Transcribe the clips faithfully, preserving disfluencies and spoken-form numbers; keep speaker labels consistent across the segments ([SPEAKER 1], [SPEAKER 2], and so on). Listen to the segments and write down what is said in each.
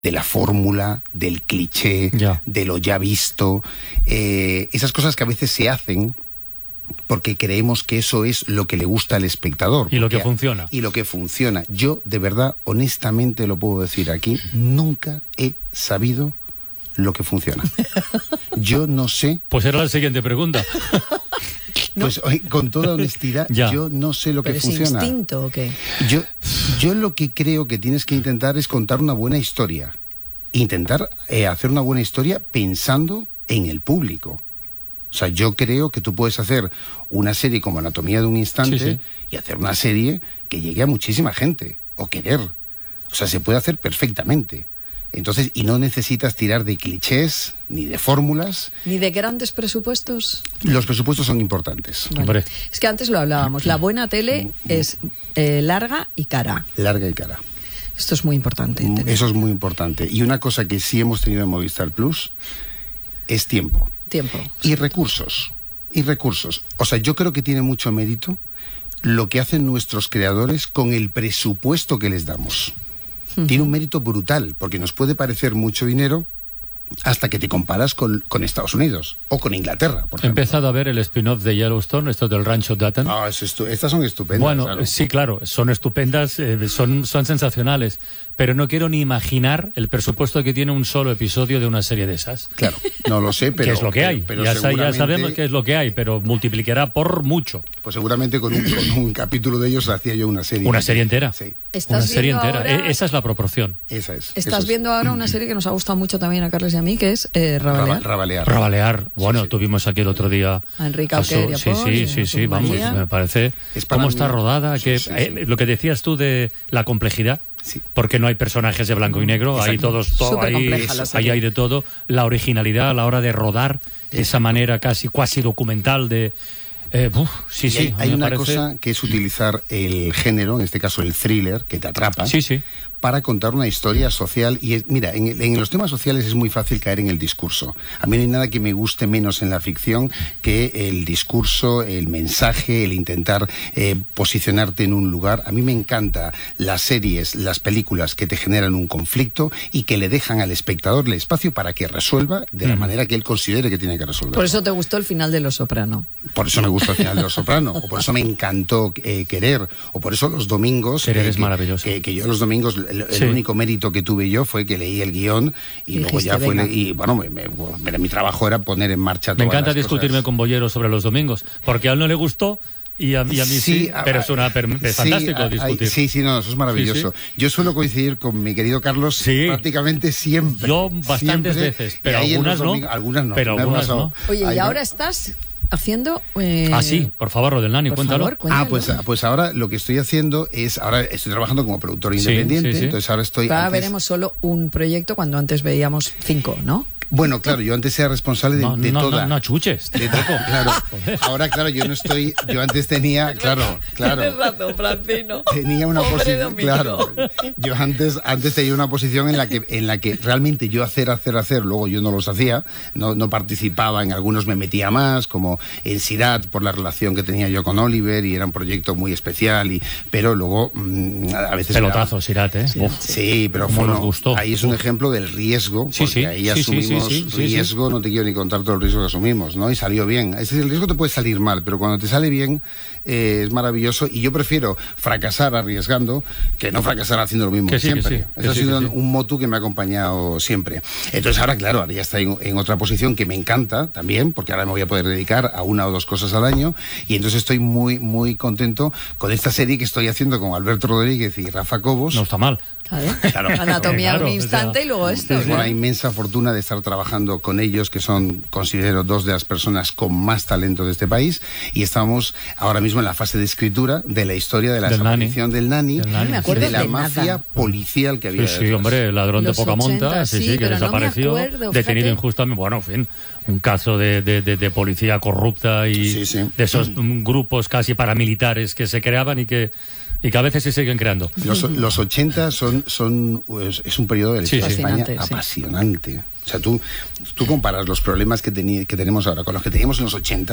[SPEAKER 1] de la fórmula, del cliché,
[SPEAKER 2] ya.
[SPEAKER 1] de lo ya visto, eh, esas cosas que a veces se hacen porque creemos que eso es lo que le gusta al espectador.
[SPEAKER 2] Y lo
[SPEAKER 1] porque,
[SPEAKER 2] que funciona.
[SPEAKER 1] Y lo que funciona. Yo, de verdad, honestamente lo puedo decir aquí, nunca he sabido lo que funciona. Yo no sé...
[SPEAKER 2] Pues era la siguiente pregunta.
[SPEAKER 1] Pues ¿no? Con toda honestidad,
[SPEAKER 2] ya.
[SPEAKER 1] yo no sé lo que
[SPEAKER 3] ¿Pero
[SPEAKER 1] funciona.
[SPEAKER 3] ¿Es instinto o qué?
[SPEAKER 1] Yo, yo lo que creo que tienes que intentar es contar una buena historia. Intentar eh, hacer una buena historia pensando en el público. O sea, yo creo que tú puedes hacer una serie como Anatomía de un Instante sí, sí. y hacer una serie que llegue a muchísima gente, o querer. O sea, se puede hacer perfectamente. Entonces, y no necesitas tirar de clichés, ni de fórmulas.
[SPEAKER 3] ¿Ni de grandes presupuestos?
[SPEAKER 1] Los presupuestos son importantes.
[SPEAKER 3] Bueno, es que antes lo hablábamos, la buena tele es eh, larga y cara.
[SPEAKER 1] Larga y cara.
[SPEAKER 3] Esto es muy importante.
[SPEAKER 1] Tener. Eso es muy importante. Y una cosa que sí hemos tenido en Movistar Plus es tiempo.
[SPEAKER 3] Tiempo.
[SPEAKER 1] Y recursos. Y recursos. O sea, yo creo que tiene mucho mérito lo que hacen nuestros creadores con el presupuesto que les damos. Uh-huh. Tiene un mérito brutal, porque nos puede parecer mucho dinero hasta que te comparas con, con Estados Unidos o con Inglaterra, por ejemplo.
[SPEAKER 2] He empezado a ver el spin-off de Yellowstone, esto del Rancho Dutton.
[SPEAKER 1] Ah, es estu- estas son estupendas.
[SPEAKER 2] Bueno,
[SPEAKER 1] claro.
[SPEAKER 2] sí, claro, son estupendas, eh, son, son sensacionales, pero no quiero ni imaginar el presupuesto que tiene un solo episodio de una serie de esas.
[SPEAKER 1] Claro, no lo sé, pero...
[SPEAKER 2] ¿Qué es lo que hay?
[SPEAKER 1] Pero, pero
[SPEAKER 2] ya,
[SPEAKER 1] seguramente...
[SPEAKER 2] ya sabemos qué es lo que hay, pero multiplicará por mucho.
[SPEAKER 1] Pues seguramente con un, con un capítulo de ellos hacía yo una serie.
[SPEAKER 2] ¿Una serie entera?
[SPEAKER 1] Sí.
[SPEAKER 2] Una serie entera.
[SPEAKER 3] Ahora...
[SPEAKER 2] Esa es la proporción.
[SPEAKER 1] Esa es.
[SPEAKER 3] Estás
[SPEAKER 1] es.
[SPEAKER 3] viendo ahora una serie que nos ha gustado mucho también a Carles y a mí, que es eh, Rabalear.
[SPEAKER 1] Rabalear.
[SPEAKER 2] Rabalear. Bueno, sí, sí. Tuvimos aquí el otro día
[SPEAKER 3] a Enrique Auquer,
[SPEAKER 2] sí, sí, sí, sí, vamos, me parece cómo está rodada,
[SPEAKER 1] sí,
[SPEAKER 2] que
[SPEAKER 1] sí,
[SPEAKER 2] eh,
[SPEAKER 1] sí.
[SPEAKER 2] lo que decías tú de la complejidad.
[SPEAKER 1] Sí.
[SPEAKER 2] Porque no hay personajes de blanco y negro,
[SPEAKER 1] Exacto.
[SPEAKER 2] hay todos, todo, ahí, ahí hay de todo, la originalidad a la hora de rodar, sí. esa manera casi cuasi documental de... Eh, uf, sí,
[SPEAKER 1] y
[SPEAKER 2] sí,
[SPEAKER 1] hay, hay una
[SPEAKER 2] parece...
[SPEAKER 1] cosa que es utilizar el género, en este caso el thriller, que te atrapa,
[SPEAKER 2] sí, sí.
[SPEAKER 1] para contar una historia social. Y es, mira, en, en los temas sociales es muy fácil caer en el discurso. A mí no hay nada que me guste menos en la ficción que el discurso, el mensaje, el intentar eh, posicionarte en un lugar. A mí me encanta las series, las películas que te generan un conflicto y que le dejan al espectador el espacio para que resuelva de la mm. manera que él considere que tiene que resolver.
[SPEAKER 3] Por eso te gustó el final de Los Soprano.
[SPEAKER 1] Por eso me gusta el final de Los Soprano, o por eso me encantó eh, Querer, o por eso los domingos...
[SPEAKER 2] Querer
[SPEAKER 1] eh,
[SPEAKER 2] es
[SPEAKER 1] que,
[SPEAKER 2] maravilloso.
[SPEAKER 1] Que, que yo los domingos... El,
[SPEAKER 2] sí.
[SPEAKER 1] el único mérito que tuve yo fue que leí el guión y, y luego ya fue le, y bueno me, me, me, mi trabajo era poner en marcha todas
[SPEAKER 2] me encanta
[SPEAKER 1] las
[SPEAKER 2] discutirme
[SPEAKER 1] cosas.
[SPEAKER 2] Con Bollero sobre los domingos porque a él no le gustó y a, y a mí sí, sí
[SPEAKER 1] a,
[SPEAKER 2] pero es, una, per, es
[SPEAKER 1] sí,
[SPEAKER 2] fantástico
[SPEAKER 1] a,
[SPEAKER 2] discutir.
[SPEAKER 1] Sí, sí, no, eso es maravilloso. Sí, sí. Yo suelo coincidir con mi querido Carlos sí. prácticamente siempre.
[SPEAKER 2] Yo bastantes
[SPEAKER 1] siempre,
[SPEAKER 2] veces, pero algunas no,
[SPEAKER 1] domingos, algunas no.
[SPEAKER 2] Pero algunas no.
[SPEAKER 3] Oye,
[SPEAKER 1] Ahí
[SPEAKER 3] y ahora
[SPEAKER 1] no.
[SPEAKER 3] estás haciendo... Eh...
[SPEAKER 2] Ah, sí, por favor, Rodelnani,
[SPEAKER 3] por
[SPEAKER 2] cuéntalo.
[SPEAKER 3] Favor, cuéntalo.
[SPEAKER 1] Ah, pues, pues ahora lo que estoy haciendo es, ahora estoy trabajando como productor independiente, sí, sí, sí. entonces ahora estoy...
[SPEAKER 3] Ahora
[SPEAKER 1] antes...
[SPEAKER 3] veremos solo un proyecto cuando antes veíamos cinco, ¿no?
[SPEAKER 1] Bueno, claro, yo antes era responsable de,
[SPEAKER 2] no,
[SPEAKER 1] de
[SPEAKER 2] no,
[SPEAKER 1] toda...
[SPEAKER 2] No, no chuches.
[SPEAKER 1] De todo, claro. Ahora, claro, yo no estoy... Yo antes tenía, claro, claro...
[SPEAKER 3] Tienes razón, Francino.
[SPEAKER 1] Tenía una posición... Claro. Yo antes, antes tenía una posición en la que en la que realmente yo hacer, hacer, hacer, luego yo no los hacía, no, no participaba, en algunos me metía más, como en Sirat, por la relación que tenía yo con Oliver, y era un proyecto muy especial, y pero luego mmm, a veces...
[SPEAKER 2] Pelotazo, era... Sirat, ¿eh?
[SPEAKER 1] Sí, sí pero fue,
[SPEAKER 2] nos gustó.
[SPEAKER 1] Ahí es un ejemplo del riesgo, porque
[SPEAKER 2] sí, sí,
[SPEAKER 1] ahí
[SPEAKER 2] sí,
[SPEAKER 1] asumimos...
[SPEAKER 2] Sí, sí, sí,
[SPEAKER 1] riesgo,
[SPEAKER 2] sí, sí.
[SPEAKER 1] no te quiero ni contar todo el riesgo que asumimos, ¿no? Y salió bien. Es decir, el riesgo te puede salir mal, pero cuando te sale bien eh, es maravilloso, y yo prefiero fracasar arriesgando que no fracasar haciendo lo mismo
[SPEAKER 2] que sí,
[SPEAKER 1] siempre.
[SPEAKER 2] Que sí,
[SPEAKER 1] Eso
[SPEAKER 2] que
[SPEAKER 1] ha sido
[SPEAKER 2] sí,
[SPEAKER 1] un,
[SPEAKER 2] sí.
[SPEAKER 1] un motu que me ha acompañado siempre. Entonces ahora, claro, ahora ya está en, en otra posición que me encanta también, porque ahora me voy a poder dedicar a una o dos cosas al año, y entonces estoy muy, muy contento con esta serie que estoy haciendo con Alberto Rodríguez y Rafa Cobos.
[SPEAKER 2] No está mal.
[SPEAKER 3] Claro. Anatomía
[SPEAKER 2] claro,
[SPEAKER 3] de un instante,
[SPEAKER 2] o sea,
[SPEAKER 3] y luego esto.
[SPEAKER 1] Tengo
[SPEAKER 3] claro.
[SPEAKER 1] una inmensa fortuna de estar trabajando con ellos, que son, considero, dos de las personas con más talento de este país, y estamos ahora mismo en la fase de escritura de la historia de la
[SPEAKER 2] del
[SPEAKER 1] desaparición
[SPEAKER 2] nani.
[SPEAKER 1] del nani,
[SPEAKER 2] del nani.
[SPEAKER 3] No me acuerdo
[SPEAKER 1] y de la
[SPEAKER 3] de
[SPEAKER 1] mafia
[SPEAKER 3] nada.
[SPEAKER 1] policial que había
[SPEAKER 2] Sí, sí,
[SPEAKER 1] detrás.
[SPEAKER 2] hombre, el ladrón
[SPEAKER 3] Los
[SPEAKER 2] de poca monta,
[SPEAKER 3] ochenta,
[SPEAKER 2] sí,
[SPEAKER 3] sí,
[SPEAKER 2] sí, que
[SPEAKER 3] pero
[SPEAKER 2] desapareció,
[SPEAKER 3] no me acuerdo,
[SPEAKER 2] detenido
[SPEAKER 3] fíjate.
[SPEAKER 2] injustamente, bueno, en fin, un caso de, de, de, de policía corrupta y
[SPEAKER 1] Sí, sí.
[SPEAKER 2] de esos mm. grupos casi paramilitares que se creaban y que y que a veces se siguen creando.
[SPEAKER 1] Los, los ochenta son, son es, es un periodo de la
[SPEAKER 2] Sí,
[SPEAKER 1] historia
[SPEAKER 2] sí.
[SPEAKER 1] de España
[SPEAKER 3] Fascinante, sí.
[SPEAKER 1] apasionante. O sea, tú, tú comparas los problemas que, teni, que tenemos ahora con los que teníamos en los ochenta,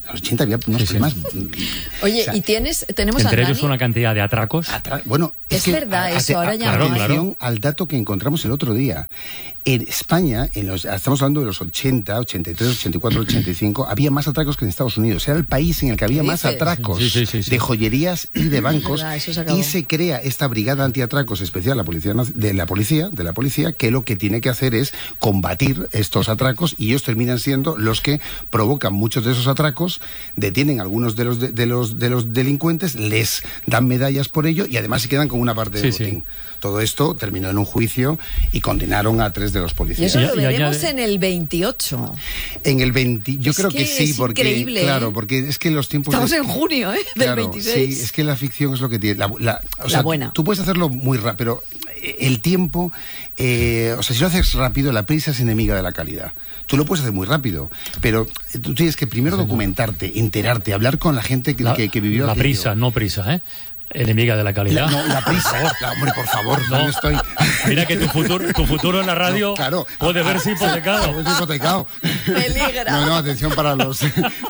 [SPEAKER 1] los ochenta había unos
[SPEAKER 2] sí,
[SPEAKER 1] problemas.
[SPEAKER 2] Sí.
[SPEAKER 3] Oye, o sea, ¿y tienes, tenemos
[SPEAKER 2] entre
[SPEAKER 3] ellos
[SPEAKER 2] una cantidad de atracos?
[SPEAKER 1] Atra bueno,
[SPEAKER 3] es, es que verdad eso, ahora ya
[SPEAKER 1] claro,
[SPEAKER 3] no hay.
[SPEAKER 1] Claro. Al dato que encontramos el otro día. En España, en los, estamos hablando de los ochenta, ochenta y tres, ochenta y cuatro, ochenta y cinco, había más atracos que en Estados Unidos. Era el país en el que había más atracos
[SPEAKER 2] sí, sí, sí, sí.
[SPEAKER 1] de joyerías y de bancos.
[SPEAKER 3] Verdad, eso se
[SPEAKER 1] y se crea esta brigada antiatracos especial la policía, de la policía, de la policía, que lo que tiene que hacer es combatir estos atracos, y ellos terminan siendo los que provocan muchos de esos atracos, detienen a algunos de los de, de los de los delincuentes, les dan medallas por ello y además se quedan con una parte del
[SPEAKER 2] sí,
[SPEAKER 1] botín.
[SPEAKER 2] Sí.
[SPEAKER 1] Todo esto terminó en un juicio y condenaron a tres de los policías.
[SPEAKER 3] Y eso lo veremos en el veintiocho.
[SPEAKER 1] En el veinte, yo
[SPEAKER 3] es
[SPEAKER 1] creo
[SPEAKER 3] que,
[SPEAKER 1] que sí,
[SPEAKER 3] es
[SPEAKER 1] porque
[SPEAKER 3] increíble,
[SPEAKER 1] claro,
[SPEAKER 3] ¿eh?
[SPEAKER 1] porque es que los tiempos
[SPEAKER 3] estamos
[SPEAKER 1] de...
[SPEAKER 3] en junio, ¿eh? Del
[SPEAKER 1] claro,
[SPEAKER 3] veintiséis.
[SPEAKER 1] Sí, es que la ficción es lo que tiene. La, la, o
[SPEAKER 3] la
[SPEAKER 1] sea,
[SPEAKER 3] buena.
[SPEAKER 1] Tú puedes hacerlo muy rápido, pero el tiempo, eh, o sea, si lo haces rápido, la prisa es enemiga de la calidad. Tú lo puedes hacer muy rápido, pero tú tienes que primero sí, documentarte, enterarte, hablar con la gente que,
[SPEAKER 2] la,
[SPEAKER 1] que, que vivió
[SPEAKER 2] la
[SPEAKER 1] aquello.
[SPEAKER 2] prisa, no prisa, ¿eh? Enemiga de la calidad.
[SPEAKER 1] La, no, la prisa. La, hombre, por favor, no, no estoy.
[SPEAKER 2] Mira que tu futuro, tu futuro en la radio
[SPEAKER 1] no, claro,
[SPEAKER 2] puede verse hipotecado.
[SPEAKER 1] Puede hipotecado.
[SPEAKER 3] Peligra.
[SPEAKER 1] No, no, atención para los,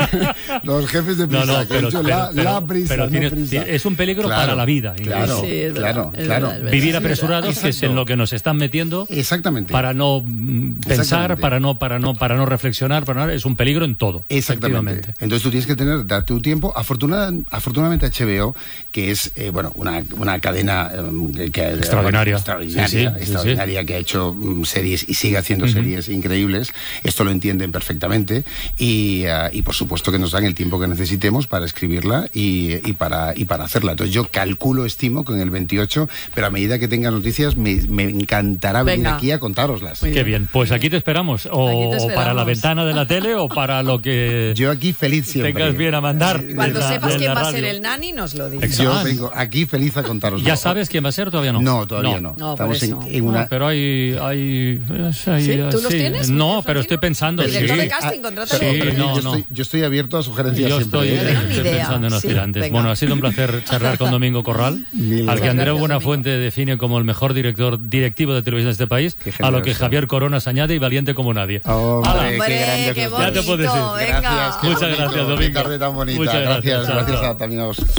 [SPEAKER 1] los jefes de prisa.
[SPEAKER 2] No, no, pero,
[SPEAKER 1] que
[SPEAKER 2] pero,
[SPEAKER 1] la,
[SPEAKER 2] pero,
[SPEAKER 1] la prisa,
[SPEAKER 2] pero
[SPEAKER 1] no
[SPEAKER 2] tienes,
[SPEAKER 1] prisa.
[SPEAKER 2] Es un peligro
[SPEAKER 1] claro,
[SPEAKER 2] para la vida.
[SPEAKER 1] Claro,
[SPEAKER 3] sí, es
[SPEAKER 1] claro,
[SPEAKER 3] verdad,
[SPEAKER 1] claro.
[SPEAKER 3] Es verdad,
[SPEAKER 2] Vivir apresurados,
[SPEAKER 1] Exacto.
[SPEAKER 2] que es en lo que nos están metiendo.
[SPEAKER 1] Exactamente.
[SPEAKER 2] Para no pensar, para no, para no, para no reflexionar, para no, es un peligro en todo.
[SPEAKER 1] Exactamente. Entonces tú tienes que tener, darte un tiempo. Afortunada, afortunadamente H B O, que es, eh, bueno, una una cadena eh, que,
[SPEAKER 2] extraordinaria,
[SPEAKER 1] extraordinaria,
[SPEAKER 2] sí, sí,
[SPEAKER 1] extraordinaria
[SPEAKER 2] sí, sí.
[SPEAKER 1] que ha hecho um, series y sigue haciendo uh-huh. series increíbles. Esto lo entienden perfectamente y, uh, y por supuesto que nos dan el tiempo que necesitemos para escribirla y, y, para, y para hacerla. Entonces yo calculo, estimo con el veintiocho, pero a medida que tenga noticias me, me encantará venir Venga. aquí a contároslas.
[SPEAKER 2] Qué bien, pues aquí te esperamos. O,
[SPEAKER 3] aquí te esperamos.
[SPEAKER 2] o para la ventana de la tele o para lo que
[SPEAKER 1] yo aquí feliz siempre.
[SPEAKER 2] tengas bien a mandar.
[SPEAKER 3] Cuando
[SPEAKER 2] la,
[SPEAKER 3] sepas quién va
[SPEAKER 2] radio.
[SPEAKER 3] a ser el nani, nos lo dices.
[SPEAKER 1] Yo vengo aquí feliz a contaros.
[SPEAKER 2] ¿Ya sabes quién va a ser? Todavía no.
[SPEAKER 1] No, todavía no.
[SPEAKER 3] no. no
[SPEAKER 1] Estamos en, en una...
[SPEAKER 2] no, pero hay... hay, hay
[SPEAKER 3] ¿Sí? ¿Tú
[SPEAKER 2] sí.
[SPEAKER 3] los tienes?
[SPEAKER 2] No, pero estoy pensando...
[SPEAKER 3] El director
[SPEAKER 2] sí.
[SPEAKER 3] de casting, contrátalo.
[SPEAKER 2] Sí,
[SPEAKER 1] yo,
[SPEAKER 2] no,
[SPEAKER 1] estoy,
[SPEAKER 2] no.
[SPEAKER 1] yo estoy abierto a sugerencias
[SPEAKER 2] yo
[SPEAKER 1] siempre.
[SPEAKER 2] Estoy,
[SPEAKER 1] ¿eh?
[SPEAKER 2] estoy pensando en aspirantes. Sí, bueno, ha sido un placer charlar con Domingo Corral,
[SPEAKER 1] Mil
[SPEAKER 2] al que Andreu Buenafuente
[SPEAKER 3] Domingo.
[SPEAKER 2] define como el mejor director directivo de televisión de este país, a lo que Javier Coronas añade y valiente como nadie.
[SPEAKER 1] Hombre,
[SPEAKER 3] Hombre,
[SPEAKER 1] qué grande.
[SPEAKER 3] qué
[SPEAKER 2] ya te puedes ir.
[SPEAKER 3] Venga.
[SPEAKER 1] Gracias, qué
[SPEAKER 2] Muchas
[SPEAKER 1] bonito,
[SPEAKER 2] gracias, Domingo.
[SPEAKER 1] Qué tarde tan bonita.
[SPEAKER 2] Muchas
[SPEAKER 1] gracias,
[SPEAKER 2] gracias,
[SPEAKER 1] gracias
[SPEAKER 2] chao.
[SPEAKER 1] a, también a vosotros.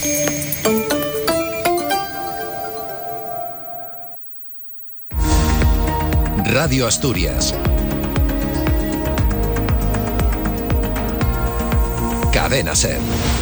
[SPEAKER 4] Radio Asturias. Cadena SER.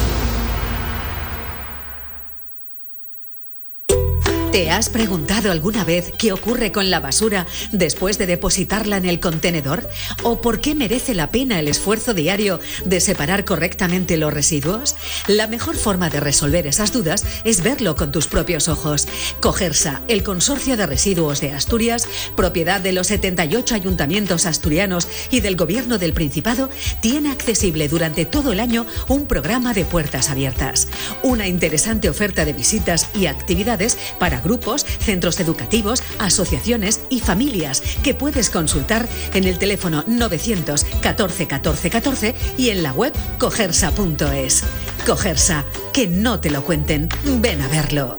[SPEAKER 5] ¿Te has preguntado alguna vez qué ocurre con la basura después de depositarla en el contenedor? ¿O por qué merece la pena el esfuerzo diario de separar correctamente los residuos? La mejor forma de resolver esas dudas es verlo con tus propios ojos. Cogersa, el Consorcio de Residuos de Asturias, propiedad de los setenta y ocho ayuntamientos asturianos y del Gobierno del Principado, tiene accesible durante todo el año un programa de puertas abiertas. Una interesante oferta de visitas y actividades para grupos, centros educativos, asociaciones y familias que puedes consultar en el teléfono novecientos catorce catorce catorce y en la web cogersa punto es. Cogersa, que no te lo cuenten, ven a verlo.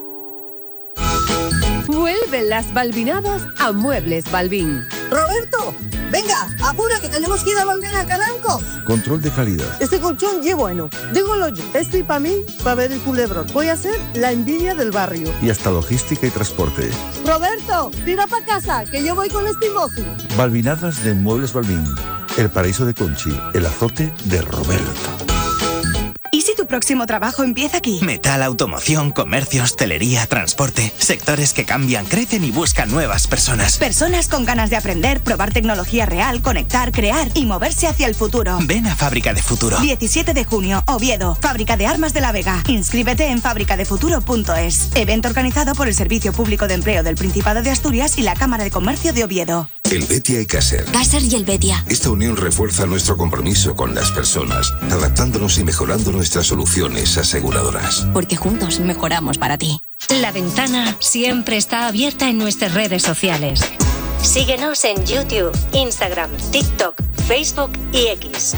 [SPEAKER 6] Vuelven las Balbinadas a Muebles Balbín.
[SPEAKER 7] Roberto, venga, apura que tenemos que ir a volver a Calanco.
[SPEAKER 8] Control de calidad.
[SPEAKER 7] Este colchón ye bueno. Dígolo yo. Este para mí, para ver el culebrón. Voy a ser la envidia del barrio.
[SPEAKER 8] Y hasta logística y transporte.
[SPEAKER 7] Roberto, tira para casa, que yo voy con este mozo.
[SPEAKER 8] Balbinadas de Muebles Balbín. El paraíso de Conchi. El azote de Roberto.
[SPEAKER 9] ¿Y si tu próximo trabajo empieza aquí?
[SPEAKER 10] Metal, automoción, comercio, hostelería, transporte. Sectores que cambian, crecen y buscan nuevas personas.
[SPEAKER 9] Personas con ganas de aprender, probar tecnología real, conectar, crear y moverse hacia el futuro.
[SPEAKER 10] Ven a Fábrica de Futuro.
[SPEAKER 9] diecisiete de junio, Oviedo. Fábrica de Armas de la Vega. Inscríbete en fábrica de futuro punto es. Evento organizado por el Servicio Público de Empleo del Principado de Asturias y la Cámara de Comercio de Oviedo.
[SPEAKER 11] Helvetia y Caser.
[SPEAKER 12] Caser y Helvetia.
[SPEAKER 11] Esta unión refuerza nuestro compromiso con las personas, adaptándonos y mejorando nuestras soluciones aseguradoras.
[SPEAKER 12] Porque juntos mejoramos para ti.
[SPEAKER 13] La ventana siempre está abierta en nuestras redes sociales. Síguenos en YouTube, Instagram, TikTok, Facebook y X.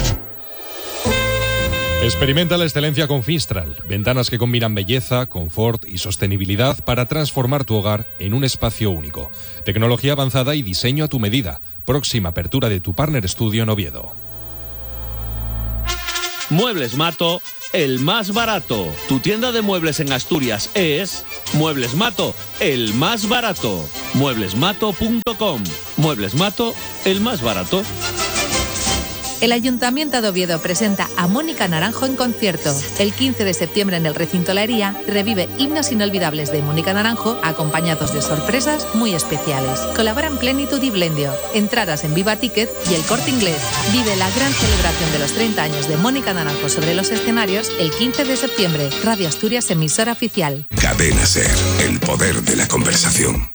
[SPEAKER 14] Experimenta la excelencia con Fistral, ventanas que combinan belleza, confort y sostenibilidad para transformar tu hogar en un espacio único. Tecnología avanzada y diseño a tu medida. Próxima apertura de tu Partner Studio en Oviedo.
[SPEAKER 15] Muebles Mato, el más barato. Tu tienda de muebles en Asturias es Muebles Mato, el más barato. muebles mato punto com. Muebles Mato, el más barato.
[SPEAKER 16] El Ayuntamiento de Oviedo presenta a Mónica Naranjo en concierto. El quince de septiembre en el recinto La Hería revive himnos inolvidables de Mónica Naranjo acompañados de sorpresas muy especiales. Colaboran Plenitud y Blendio. Entradas en Viva Ticket y El Corte Inglés. Vive la gran celebración de los treinta años de Mónica Naranjo sobre los escenarios el quince de septiembre. Radio Asturias, emisora oficial.
[SPEAKER 11] Cadena SER, el poder de la conversación.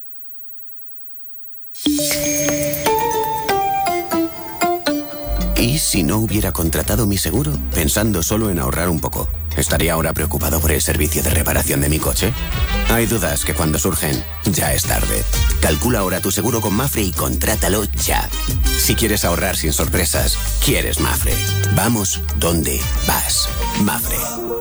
[SPEAKER 17] ¿Y si no hubiera contratado mi seguro, pensando solo en ahorrar un poco? ¿Estaría ahora preocupado por el servicio de reparación de mi coche? Hay dudas que cuando surgen, ya es tarde. Calcula ahora tu seguro con Mafre y contrátalo ya. Si quieres ahorrar sin sorpresas, quieres Mafre. Vamos donde vas. Mafre.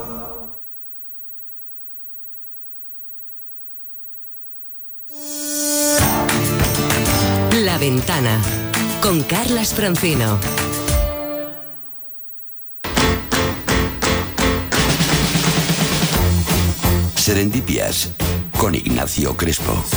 [SPEAKER 18] La Ventana, con Carlas Francino.
[SPEAKER 19] Serendipias, con Ignacio Crespo.